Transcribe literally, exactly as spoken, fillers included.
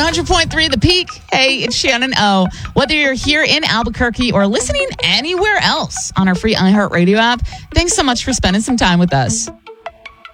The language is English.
hundred point three The Peak. Hey, it's Shannon O. Whether you're here in Albuquerque or listening anywhere else on our free iHeartRadio app, thanks so much for spending some time with us.